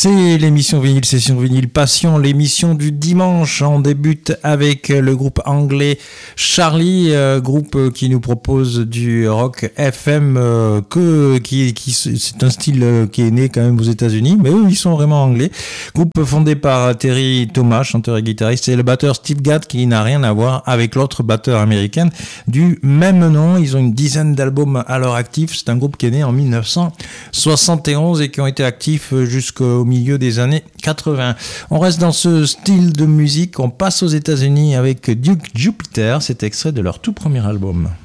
C'est l'émission vinyle, session vinyle passion, l'émission du dimanche. On débute avec le groupe anglais Charlie, groupe qui nous propose du rock FM, c'est un style qui est né quand même aux États-Unis, mais eux ils sont vraiment anglais. Groupe fondé par Terry Thomas, chanteur et guitariste, et le batteur Steve Gadd qui n'a rien à voir avec l'autre batteur américain du même nom. Ils ont une dizaine d'albums à leur actif. C'est un groupe qui est né en 1971 et qui ont été actifs jusqu'au milieu des années 80. On reste dans ce style de musique, on passe aux États-Unis avec Duke Jupiter, cet extrait de leur tout premier album.